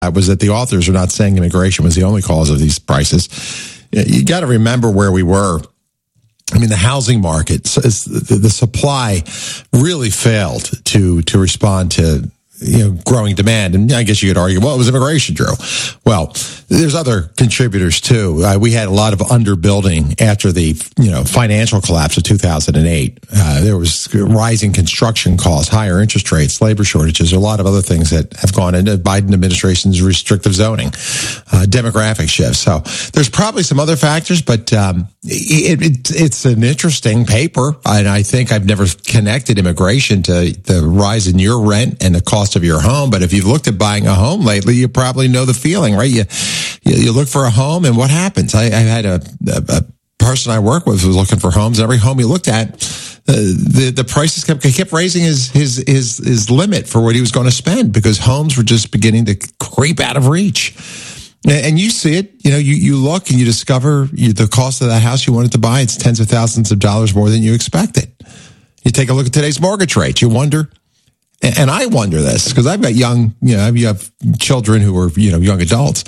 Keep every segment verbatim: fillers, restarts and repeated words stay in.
was that the authors are not saying immigration was the only cause of these prices. You got to remember where we were. I mean, the housing market, the supply really failed to to respond to, you know, growing demand. And I guess you could argue, well, it was immigration, Drew. Well, there's other contributors too. Uh, we had a lot of underbuilding after the, you know, financial collapse of two thousand eight. Uh, there was rising construction costs, higher interest rates, labor shortages, a lot of other things that have gone into Biden administration's restrictive zoning, uh, demographic shifts. So there's probably some other factors, but um, it, it, it's an interesting paper. And I think I've never connected immigration to the rise in your rent and the cost of your home. But if you've looked at buying a home lately, you probably know the feeling, right? You you, you look for a home, and what happens? I, I had a, a, a person I work with was looking for homes. Every home he looked at, uh, the the prices kept he kept raising his his his his limit for what he was going to spend because homes were just beginning to creep out of reach. And you see it, you know, you, you look and you discover you, the cost of that house you wanted to buy, it's tens of thousands of dollars more than you expected. You take a look at today's mortgage rates, you wonder. And I wonder this because I've got young, you know, you have children who are, you know, young adults.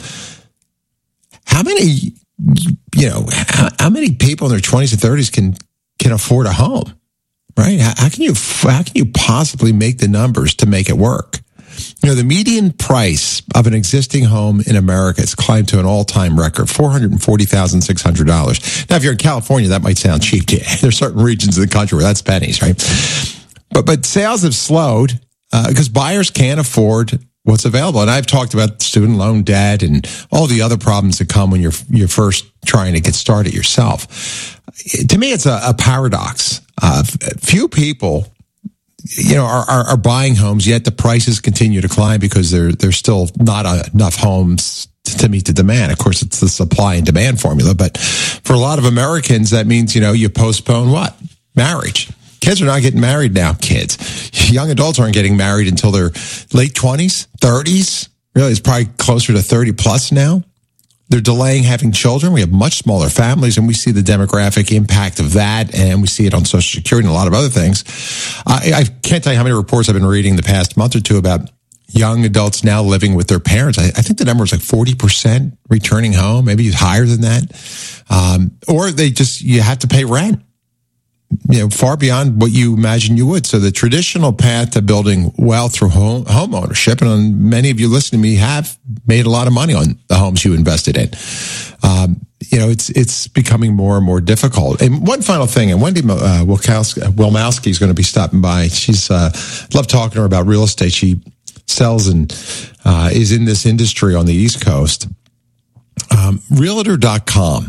How many, you know, how, how many people in their twenties and thirties can can afford a home, right? How, how can you how can you possibly make the numbers to make it work? You know, the median price of an existing home in America has climbed to an all-time record, four hundred forty thousand six hundred dollars. Now, if you're in California, that might sound cheap to you. There's certain regions of the country where that's pennies, right? But but sales have slowed uh, because buyers can't afford what's available. And I've talked about student loan debt and all the other problems that come when you're you're first trying to get started yourself. To me, it's a, a paradox. Uh, few people, you know, are, are are buying homes, yet the prices continue to climb because there there's still not a, enough homes to meet the demand. Of course, it's the supply and demand formula. But for a lot of Americans, that means, you know, you postpone what? Marriage. Kids are not getting married now, kids. Young adults aren't getting married until their late twenties, thirties. Really, it's probably closer to thirty plus now. They're delaying having children. We have much smaller families, and we see the demographic impact of that, and we see it on Social Security and a lot of other things. I, I can't tell you how many reports I've been reading the past month or two about young adults now living with their parents. I, I think the number is like forty percent returning home, maybe higher than that. Um, or they just, you have to pay rent, you know, far beyond what you imagine you would. So the traditional path to building wealth through home, home ownership, and many of you listening to me have made a lot of money on the homes you invested in. Um, you know, it's it's becoming more and more difficult. And one final thing, and Wendy uh, Wilmowski is going to be stopping by. She's uh, love talking to her about real estate. She sells and uh, is in this industry on the East Coast. Um, Realtor dot com.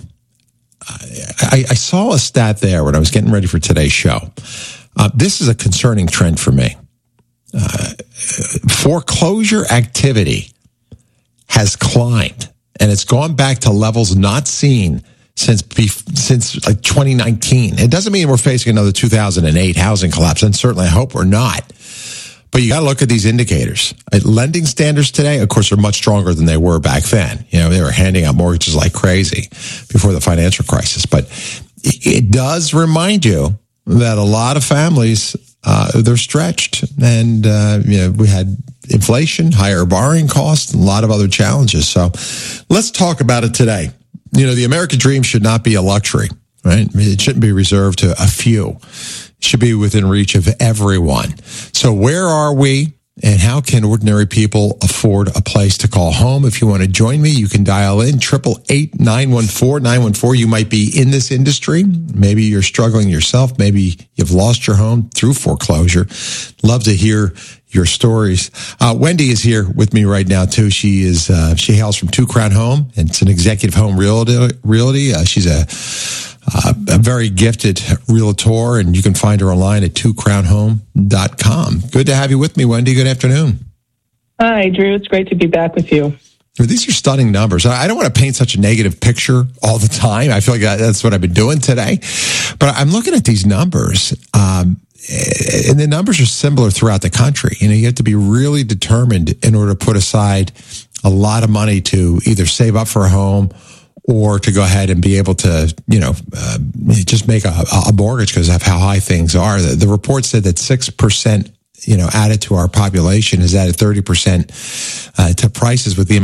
I, I saw a stat there when I was getting ready for today's show. Uh, this is a concerning trend for me. Uh, foreclosure activity has climbed, and it's gone back to levels not seen since since like twenty nineteen. It doesn't mean we're facing another two thousand eight housing collapse, and certainly I hope we're not. But you got to look at these indicators. Lending standards today, of course, are much stronger than they were back then. You know, they were handing out mortgages like crazy before the financial crisis. But it does remind you that a lot of families, uh, they're stretched. And, uh, you know, we had inflation, higher borrowing costs, and a lot of other challenges. So let's talk about it today. You know, the American dream should not be a luxury, right? It shouldn't be reserved to a few. Should be within reach of everyone. So where are we, and how can ordinary people afford a place to call home? If you want to join me, you can dial in triple eight nine one four nine one four. You might be in this industry. Maybe you're struggling yourself. Maybe you've lost your home through foreclosure. Love to hear your stories. Uh, Wendy is here with me right now too. She is uh, she hails from Two Crown Home, and it's an executive home realty. realty. Uh, she's a Uh, a very gifted realtor, and you can find her online at two crown home dot com. Good to have you with me, Wendy. Good afternoon. Hi, Drew. It's great to be back with you. These are stunning numbers. I don't want to paint such a negative picture all the time. I feel like that's what I've been doing today. But I'm looking at these numbers, um, and the numbers are similar throughout the country. You know, you have to be really determined in order to put aside a lot of money to either save up for a home or to go ahead and be able to, you know, uh, just make a, a mortgage because of how high things are. The, the report said that six percent you know, added to our population has added thirty percent uh, to prices with the